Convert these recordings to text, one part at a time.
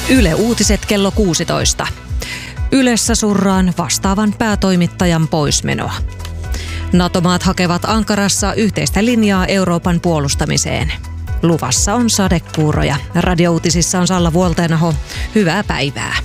Yle Uutiset kello 16. Ylessä surraan vastaavan päätoimittajan poismenoa. NATO-maat hakevat Ankarassa yhteistä linjaa Euroopan puolustamiseen. Luvassa on sadekuuroja. Radiouutisissa on Salla Vuoltenaho. Hyvää päivää.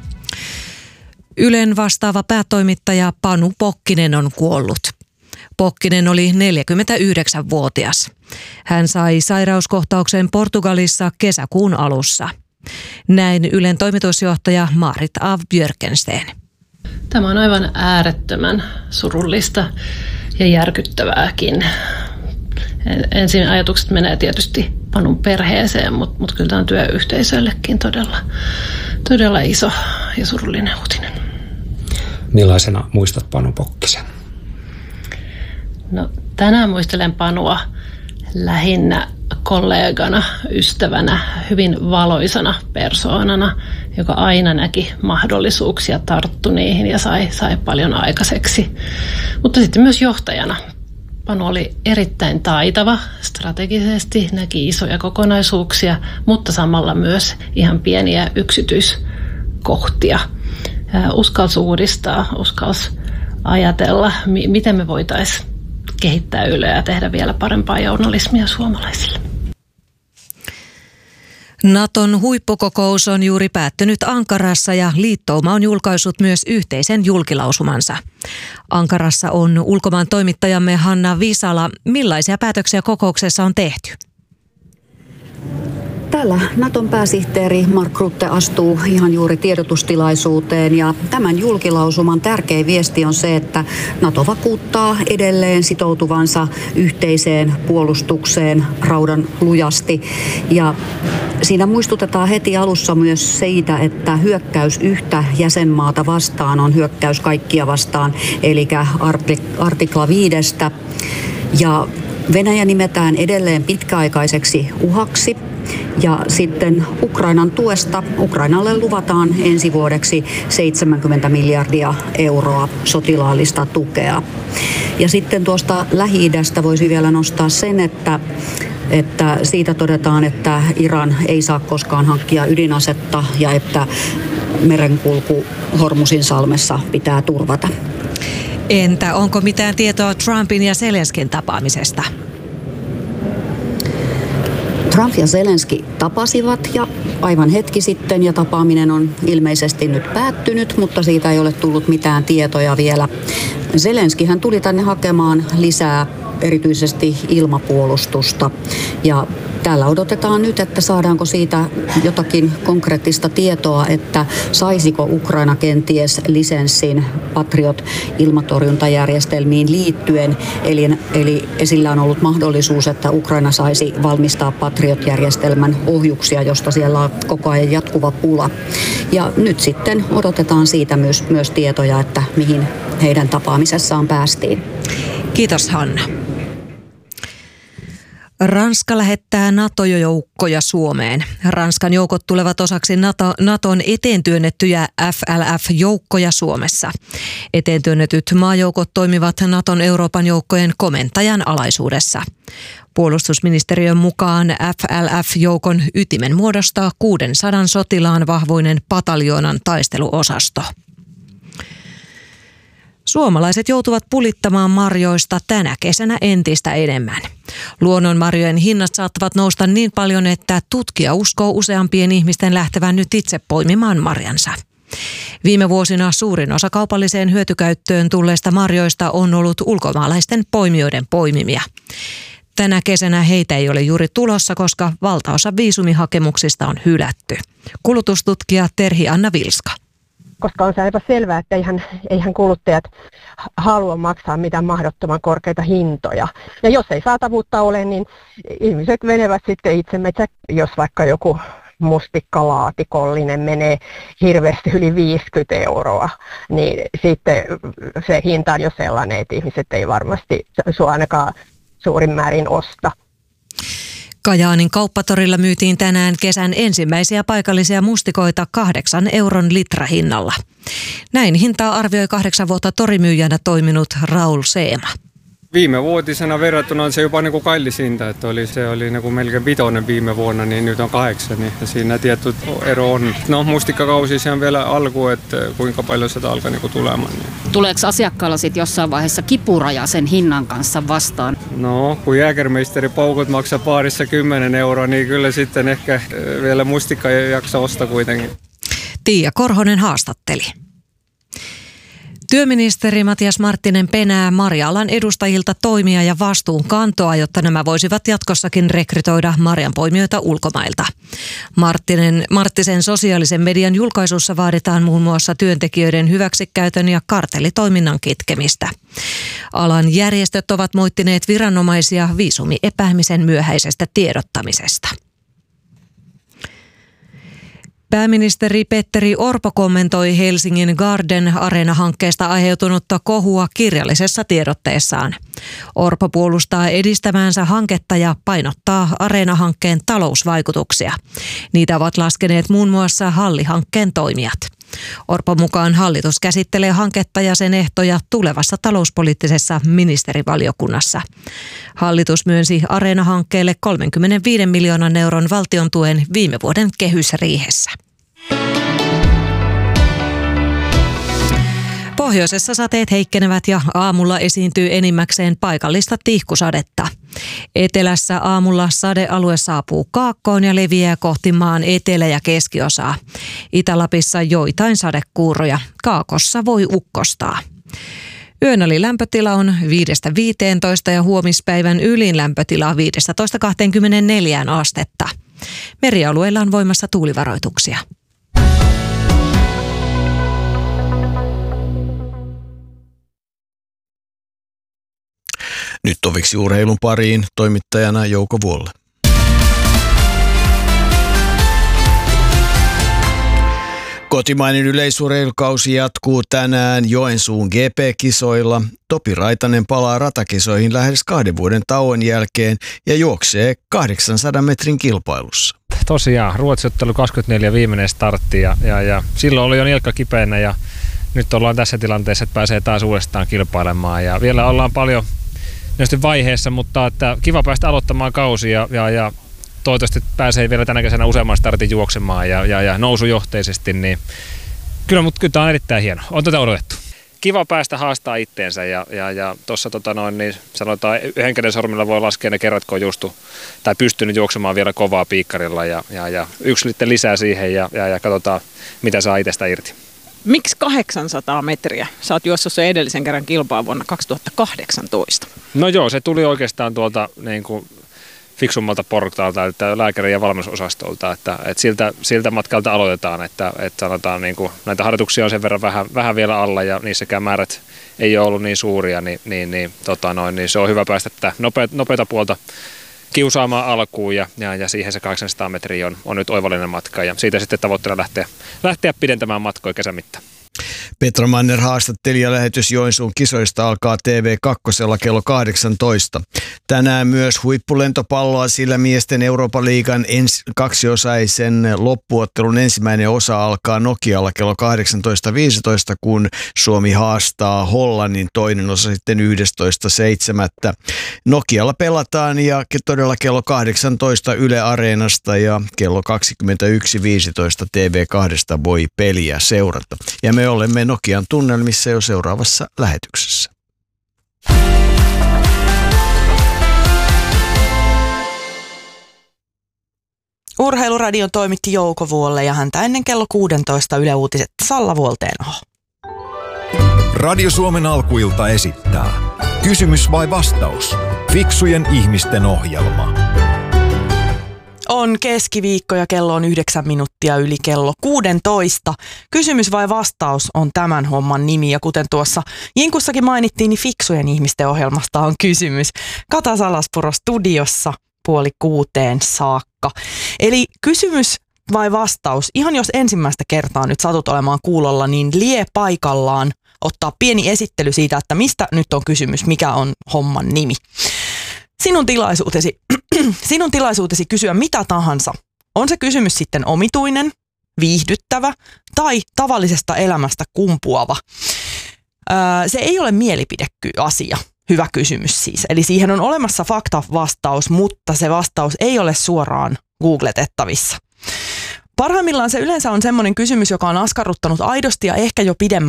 Ylen vastaava päätoimittaja Panu Pokkinen on kuollut. Pokkinen oli 49-vuotias. Hän sai sairauskohtauksen Portugalissa kesäkuun alussa. Näin Ylen toimitusjohtaja Marit af Björkensten. Tämä on aivan äärettömän surullista ja järkyttävääkin. Ensin ajatukset menee tietysti Panun perheeseen, mutta kyllä tämä on työyhteisöllekin todella iso ja surullinen uutinen. Millaisena muistat Panu Pokkisen? No, tänään muistelen Panua lähinnä kollegana, ystävänä, hyvin valoisana persoonana, joka aina näki mahdollisuuksia, tarttui niihin ja sai paljon aikaiseksi. Mutta sitten myös johtajana. Panu oli erittäin taitava strategisesti, näki isoja kokonaisuuksia, mutta samalla myös ihan pieniä yksityiskohtia. Uskalsi uudistaa, uskalsi ajatella, miten me voitaisiin kehittää Yleä ja tehdä vielä parempaa journalismia suomalaisille. Naton huippukokous on juuri päättynyt Ankarassa ja liittouma on julkaissut myös yhteisen julkilausumansa. Ankarassa on ulkomaan toimittajamme Hanna Visala. Millaisia päätöksiä kokouksessa on tehty? Täällä Naton pääsihteeri Mark Rutte astuu ihan juuri tiedotustilaisuuteen ja tämän julkilausuman tärkein viesti on se, että Nato vakuuttaa edelleen sitoutuvansa yhteiseen puolustukseen raudan lujasti. Ja siinä muistutetaan heti alussa myös siitä, että hyökkäys yhtä jäsenmaata vastaan on hyökkäys kaikkia vastaan, eli artikla 5. Ja Venäjä nimetään edelleen pitkäaikaiseksi uhaksi. Ja sitten Ukrainan tuesta Ukrainalle luvataan ensi vuodeksi 70 miljardia euroa sotilaallista tukea. Ja sitten tuosta Lähi-idästä voisi vielä nostaa sen, että siitä todetaan, että Iran ei saa koskaan hankkia ydinasetta ja että merenkulku Hormuzin salmessa pitää turvata. Entä onko mitään tietoa Trumpin ja Zelenskin tapaamisesta? Trump ja Zelenski tapasivat ja aivan hetki sitten ja tapaaminen on ilmeisesti nyt päättynyt, mutta siitä ei ole tullut mitään tietoja vielä. Zelenskihän tuli tänne hakemaan lisää erityisesti ilmapuolustusta ja täällä odotetaan nyt, että saadaanko siitä jotakin konkreettista tietoa, että saisiko Ukraina kenties lisenssin Patriot-ilmatorjuntajärjestelmiin liittyen. Eli esillä on ollut mahdollisuus, että Ukraina saisi valmistaa Patriot-järjestelmän ohjuksia, josta siellä on koko ajan jatkuva pula. Ja nyt sitten odotetaan siitä myös tietoja, että mihin heidän tapaamisessaan päästiin. Kiitos Hanna. Ranska lähettää NATO-joukkoja Suomeen. Ranskan joukot tulevat osaksi Naton eteentyönnettyjä FLF-joukkoja Suomessa. Eteentyönnetyt maajoukot toimivat Naton Euroopan joukkojen komentajan alaisuudessa. Puolustusministeriön mukaan FLF-joukon ytimen muodostaa 600 sotilaan vahvuinen pataljoonan taisteluosasto. Suomalaiset joutuvat pulittamaan marjoista tänä kesänä entistä enemmän. Luonnonmarjojen hinnat saattavat nousta niin paljon, että tutkija uskoo useampien ihmisten lähtevän nyt itse poimimaan marjansa. Viime vuosina suurin osa kaupalliseen hyötykäyttöön tulleista marjoista on ollut ulkomaalaisten poimijoiden poimimia. Tänä kesänä heitä ei ole juuri tulossa, koska valtaosa viisumihakemuksista on hylätty. Kulutustutkija Terhi Anna Vilska. Koska on se aivan selvää, että eihän kuluttajat halua maksaa mitään mahdottoman korkeita hintoja. Ja jos ei saatavuutta ole, niin ihmiset menevät sitten itse jos vaikka joku mustikkalaatikollinen menee hirveästi yli 50 €, niin sitten se hinta on jo sellainen, että ihmiset ei varmasti sua ainakaan suurin määrin osta. Kajaanin kauppatorilla myytiin tänään kesän ensimmäisiä paikallisia mustikoita 8 € litrahinnalla. Näin hintaa arvioi 8 vuotta torimyyjänä toiminut Raul Seema. Viime vuotisena verrattuna on se jopa niin kuin kallis hinta, että se oli niin kuin melkein 5 viime vuonna, niin nyt on 8, niin siinä tietty ero on. No mustikkakausi se on vielä alku, että kuinka paljon sitä alkaa niin kuin tulemaan. Niin. Tuleeko asiakkaalla sitten jossain vaiheessa kipuraja sen hinnan kanssa vastaan? No, kun Jägermeisterin paukut maksaa paarissa 10 euroa, niin kyllä sitten ehkä vielä mustikka ei jaksa ostaa kuitenkin. Tiia Korhonen haastatteli. Työministeri Matias Marttinen penää marja-alan edustajilta toimia ja vastuunkantoa, jotta nämä voisivat jatkossakin rekrytoida marjanpoimijoita ulkomailta. Marttisen sosiaalisen median julkaisussa vaaditaan muun muassa työntekijöiden hyväksikäytön ja kartellitoiminnan kitkemistä. Alan järjestöt ovat moittineet viranomaisia viisumiepäämisen myöhäisestä tiedottamisesta. Pääministeri Petteri Orpo kommentoi Helsingin Garden Arena-hankkeesta aiheutunutta kohua kirjallisessa tiedotteessaan. Orpo puolustaa edistämäänsä hanketta ja painottaa Areena-hankkeen talousvaikutuksia. Niitä ovat laskeneet muun muassa Halli-hankkeen toimijat. Orpon mukaan hallitus käsittelee hanketta ja sen ehtoja tulevassa talouspoliittisessa ministerivaliokunnassa. Hallitus myönsi Areena-hankkeelle 35 miljoonan euron valtion tuen viime vuoden kehysriihessä. Pohjoisessa sateet heikkenevät ja aamulla esiintyy enimmäkseen paikallista tihkusadetta. Etelässä aamulla sadealue saapuu kaakkoon ja leviää kohti maan etelä- ja keskiosaa. Itä-Lapissa joitain sadekuuroja. Kaakossa voi ukkostaa. Yön lämpötila on 5-15 ja huomispäivän ylin lämpötila 15-24 astetta. Merialueilla on voimassa tuulivaroituksia. Nyt toviksi urheilun pariin toimittajana Jouko Vuolle. Kotimainen yleisurheilukausi jatkuu tänään Joensuun GP-kisoilla. Topi Raitanen palaa ratakisoihin lähes 2 vuoden tauon jälkeen ja juoksee 800 metrin kilpailussa. Tosiaan, Ruotsiottelu 24 viimeinen startti ja silloin oli jo nilkka kipeänä ja nyt ollaan tässä tilanteessa, että pääsee taas uudestaan kilpailemaan ja vielä ollaan paljon vaiheessa, mutta että kiva päästä aloittamaan kausi ja toivottavasti pääsee vielä tänä kesänä useamman startin juoksemaan ja nousujohteisesti, niin kyllä tämä on erittäin hieno. On tätä odotettu. Kiva päästä haastaa itteensä ja tuossa niin sanotaan yhden käden sormilla voi laskea ne kerrat, kun on pystynyt juoksemaan vielä kovaa piikkarilla ja yksi sitten lisää siihen ja katsotaan, mitä saa itsestä irti. Miksi 800 metriä? Sä oot juossut sen edellisen kerran kilpaa vuonna 2018. No joo, se tuli oikeastaan tuolta niin kuin fiksummalta portaalta, että lääkäri- ja valmennusosastolta, että siltä matkalta aloitetaan, että sanotaan niin kuin, näitä harjoituksia on sen verran vähän vielä alla ja niissäkään määrät ei ole ollut niin suuria, niin se on hyvä päästä tätä nopeata puolta kiusaamaan alkuun ja siihen se 800 metriä on nyt oivallinen matka ja siitä sitten tavoitteena lähteä pidentämään matkoja kesän mittaan. Petra Manner haastattelijalähetys Joensuun kisoista alkaa TV2 kello 18. Tänään myös huippulentopalloa, sillä miesten Euroopan liigan kaksiosaisen loppuottelun ensimmäinen osa alkaa Nokialla kello 18.15, kun Suomi haastaa Hollannin, toinen osa sitten 11.7. Nokialla pelataan ja todella kello 18 Yle Areenasta ja kello 21.15 TV2 voi peliä seurata. Ja me olemme Nokian tunnelmissa jo seuraavassa lähetyksessä. Urheiluradion toimitti Jouko Vuolle ja häntä ennen kello 16 Yle Uutiset Salla Vuolteenoho. Radio Suomen alkuilta esittää Kysymys vai vastaus? Fiksujen ihmisten ohjelma. On keskiviikko ja kello on 9 minuuttia yli kello 16. Kysymys vai vastaus on tämän homman nimi ja kuten tuossa Jinkussakin mainittiin, niin fiksujen ihmisten ohjelmasta on kysymys. Kata Salaspuro studiossa 5:30 saakka. Eli kysymys vai vastaus, ihan jos ensimmäistä kertaa nyt satut olemaan kuulolla, niin lie paikallaan ottaa pieni esittely siitä, että mistä nyt on kysymys, mikä on homman nimi. Sinun tilaisuutesi kysyä mitä tahansa. On se kysymys sitten omituinen, viihdyttävä tai tavallisesta elämästä kumpuava. Se ei ole mielipideasia. hyvä kysymys siis. Eli siihen on olemassa faktavastaus, mutta se vastaus ei ole suoraan googletettavissa. Parhaimmillaan se yleensä on semmoinen kysymys, joka on askarruttanut aidosti ja ehkä jo pidemmän